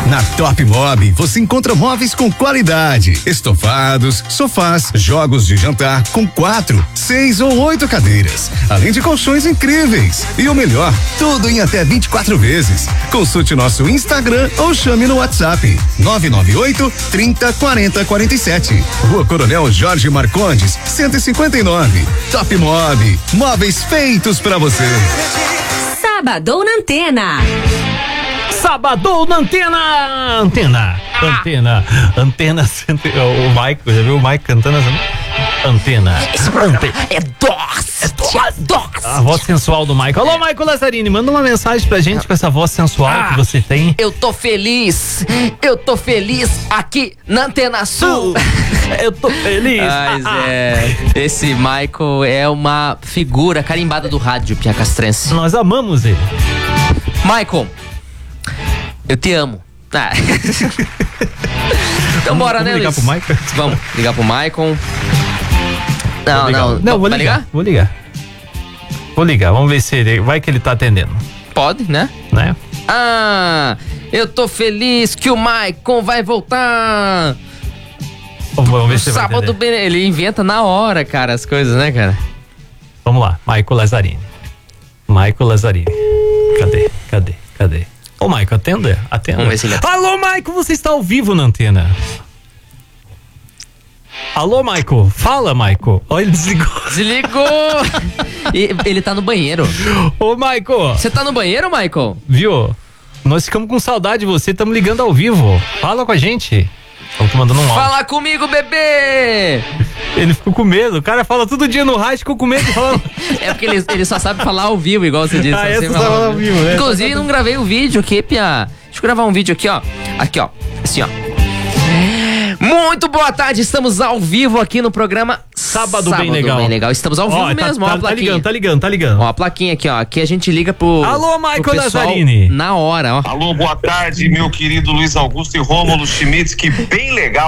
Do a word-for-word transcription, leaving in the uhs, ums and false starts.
Na Top Mob você encontra móveis com qualidade, estofados, sofás, jogos de jantar com quatro, seis ou oito cadeiras, além de colchões incríveis. E o melhor, tudo em até vinte e quatro vezes. Consulte nosso Instagram ou chame no WhatsApp nove nove oito, trinta, quarenta, quarenta e sete. Rua Coronel Jorge Marcondes, cento e cinquenta e nove. Top Mob, móveis feitos pra você. Sabadão na Antena. Sabadão na Antena. Antena. Antena. Antena. O Mike, já viu o Mike cantando essa? Antena. Esse programa é doce. É doce. A voz sensual do Michael. Alô, Michael Lazzarini, manda uma mensagem pra gente com essa voz sensual ah, que você tem. Eu tô feliz. Eu tô feliz aqui na Antena Sul. Eu tô feliz. Mas ah, é, esse Michael é uma figura carimbada do rádio piacastrense. Nós amamos ele. Michael, eu te amo. Ah. Então vamos, bora, vamos né, ligar Luiz? pro Michael? Vamos ligar pro Michael. Não, vou não. Não, vou ligar. ligar. Vou ligar. Vou ligar, vamos ver se ele. Vai que ele tá atendendo. Pode, né? Né? Ah, eu tô feliz que o Michael vai voltar. Vamos ver se vai Sábado bem, ele inventa na hora, cara, as coisas, né, cara? Vamos lá, Michael Lazzarini. Michael Lazzarini. Cadê? Cadê? Cadê? Ô, Michael, atenda? Atenda. Vamos ver se ele atende. Alô, Michael, você está ao vivo na antena. Alô, Michael. Fala, Michael. Olha, ele desligou. Desligou. E, ele tá no banheiro. Ô, Michael. Você tá no banheiro, Michael? Viu? Nós ficamos com saudade de você, estamos ligando ao vivo. Fala com a gente. Estamos mandando um áudio. Fala comigo, bebê! Ele ficou com medo. O cara fala todo dia no rádio, ficou com medo de falar. É porque ele, ele só sabe falar ao vivo, igual você disse. Ah, você essa falar ao vivo, né? Inclusive, não gravei o vídeo aqui, Pia. Deixa eu gravar um vídeo aqui, ó. Aqui, ó. Assim, ó. Muito boa tarde, estamos ao vivo aqui no programa Sábado, Sábado Bem Legal. Bem Legal. Estamos ao vivo ó, mesmo, tá, ó, a tá, tá ligando, tá ligando, tá ligando. Ó, a plaquinha aqui, ó. Aqui a gente liga pro. Alô, Michael pro pessoal Lazzarini. na hora, ó. Alô, boa tarde, meu querido Luiz Augusto e Rômulo Schmitz, que bem legal.